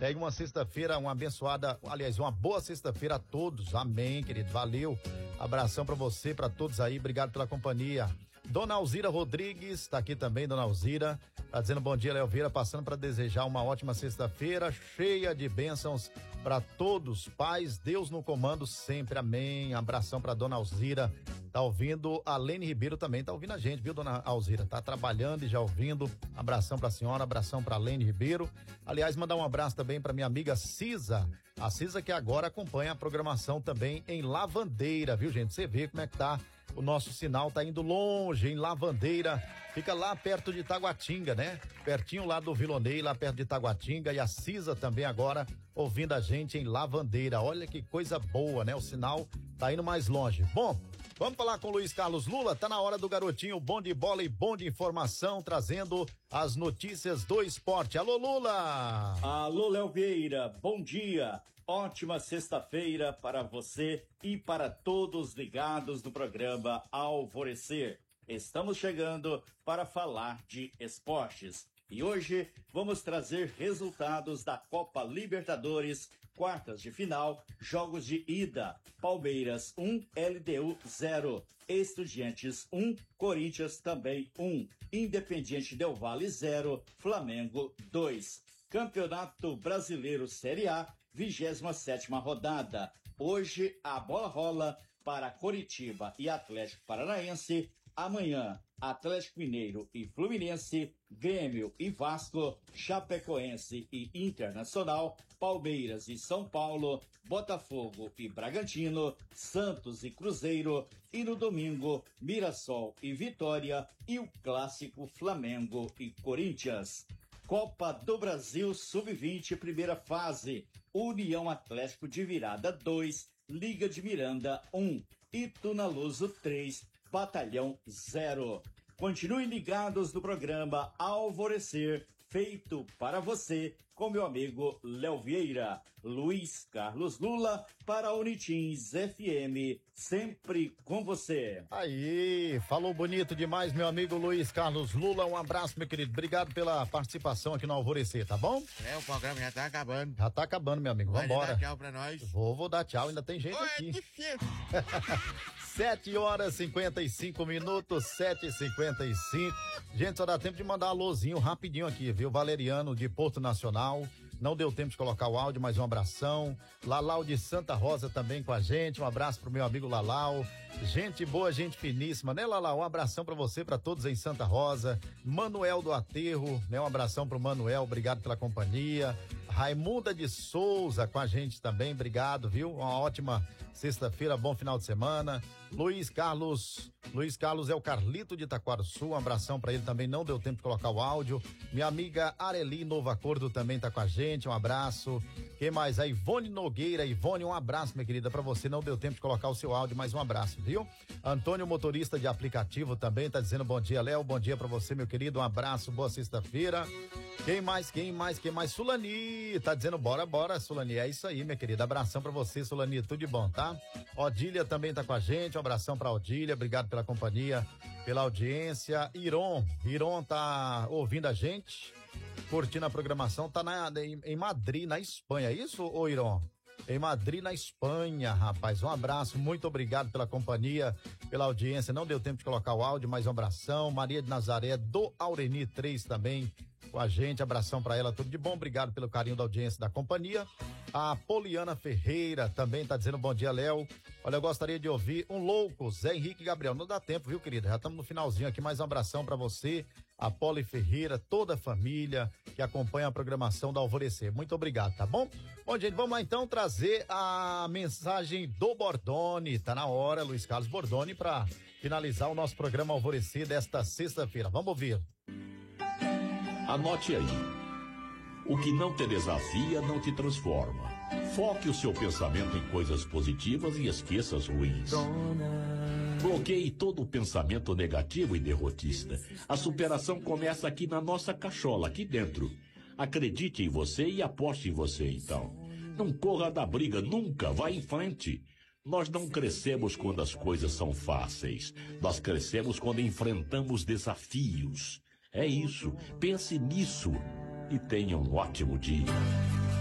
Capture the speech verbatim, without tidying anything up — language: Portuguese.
Pegue uma sexta-feira, uma abençoada, aliás, uma boa sexta-feira a todos. Amém, querido. Valeu. Abração pra você, pra todos aí. Obrigado pela companhia. Dona Alzira Rodrigues, tá aqui também, Dona Alzira. Tá dizendo bom dia, Léo Vieira, passando para desejar uma ótima sexta-feira, cheia de bênçãos para todos. Paz, Deus no comando sempre. Amém. Abração pra Dona Alzira. Tá ouvindo, a Lene Ribeiro também tá ouvindo a gente, viu, Dona Alzira? Tá trabalhando e já ouvindo. Abração pra senhora, abração pra Lene Ribeiro. Aliás, mandar um abraço também pra minha amiga Cisa. A Cisa que agora acompanha a programação também em Lavandeira, viu, gente? Você vê como é que tá. O nosso sinal tá indo longe, em Lavandeira, fica lá perto de Taguatinga, né? Pertinho lá do Vilonei, lá perto de Taguatinga, e a Cisa também agora ouvindo a gente em Lavandeira. Olha que coisa boa, né? O sinal tá indo mais longe. Bom, vamos falar com o Luiz Carlos Lula, tá na hora do garotinho bom de bola e bom de informação, trazendo as notícias do esporte. Alô, Lula! Alô, Léo Vieira, bom dia! Ótima sexta-feira para você e para todos ligados no programa Alvorecer. Estamos chegando para falar de esportes. E hoje vamos trazer resultados da Copa Libertadores, quartas de final, jogos de ida. Palmeiras um, L D U zero. Estudiantes um, Corinthians também um. Independiente Del Valle zero, Flamengo dois. Campeonato Brasileiro Série A, vigésima sétima rodada. Hoje a bola rola para Coritiba e Atlético Paranaense. Amanhã, Atlético Mineiro e Fluminense, Grêmio e Vasco, Chapecoense e Internacional, Palmeiras e São Paulo, Botafogo e Bragantino, Santos e Cruzeiro, e no domingo, Mirassol e Vitória, e o clássico Flamengo e Corinthians. Copa do Brasil sub vinte, primeira fase. União Atlético de Virada dois, Liga de Miranda um, Itunaluso três, Batalhão zero. Continuem ligados no programa Alvorecer, feito para você, com meu amigo Léo Vieira. Luiz Carlos Lula para a Unitins F M, sempre com você. Aí, falou bonito demais, meu amigo Luiz Carlos Lula. Um abraço, meu querido. Obrigado pela participação aqui no Alvorecer, tá bom? É, o programa já tá acabando. Já tá acabando, meu amigo. Vai Vambora. dar tchau pra nós. Vou, vou dar tchau, ainda tem gente Oi, aqui. que filho. sete horas e cinquenta e cinco minutos, sete e cinquenta e cinco. Gente, só dá tempo de mandar um alôzinho rapidinho aqui, viu? Valeriano de Porto Nacional. Não deu tempo de colocar o áudio, mas um abração. Lalau de Santa Rosa também com a gente. Um abraço pro meu amigo Lalau. Gente boa, gente finíssima, né, Lalau? Um abração pra você, pra todos em Santa Rosa. Manuel do Aterro, né? Um abração pro Manuel, obrigado pela companhia. Raimunda de Souza com a gente também, obrigado, viu? Uma ótima sexta-feira, bom final de semana. Luiz Carlos, Luiz Carlos é o Carlito de Itaquaruçu, um abração pra ele também, não deu tempo de colocar o áudio. Minha amiga Areli Novo Acordo também tá com a gente, um abraço. Quem mais? A Ivone Nogueira. Ivone, um abraço, minha querida, pra você, não deu tempo de colocar o seu áudio, mas um abraço, viu? Antônio, motorista de aplicativo também, tá dizendo bom dia, Léo, bom dia pra você, meu querido, um abraço, boa sexta-feira. Quem mais, quem mais, quem mais? Sulani, tá dizendo bora, bora, Sulani, é isso aí, minha querida, abração pra você, Sulani, tudo de bom, tá? Odília também tá com a gente, um abração pra Odília, obrigado pela companhia, pela audiência. Iron, Iron tá ouvindo a gente, curtindo a programação, tá na, em, em Madrid, na Espanha, é isso, ô Iron? Em Madrid, na Espanha, rapaz, um abraço, muito obrigado pela companhia, pela audiência, não deu tempo de colocar o áudio, mas um abração. Maria de Nazaré do Aureni três também com a gente, abração pra ela, tudo de bom, obrigado pelo carinho da audiência da companhia. A Poliana Ferreira também tá dizendo bom dia, Léo. Olha, eu gostaria de ouvir um louco, Zé Henrique Gabriel. Não dá tempo, viu, querida? Já estamos no finalzinho aqui, mais um abração pra você, a Poli Ferreira, toda a família que acompanha a programação da Alvorecer. Muito obrigado, tá bom? Bom, gente, vamos lá então trazer a mensagem do Bordone. Tá na hora, Luiz Carlos Bordone, pra finalizar o nosso programa Alvorecer desta sexta-feira. Vamos ouvir. Anote aí. O que não te desafia não te transforma. Foque o seu pensamento em coisas positivas e esqueça as ruins. Bloqueie todo o pensamento negativo e derrotista. A superação começa aqui na nossa cachola, aqui dentro. Acredite em você e aposte em você, então. Não corra da briga, nunca. Vá em frente. Nós não crescemos quando as coisas são fáceis. Nós crescemos quando enfrentamos desafios. É isso. Pense nisso. E tenha um ótimo dia.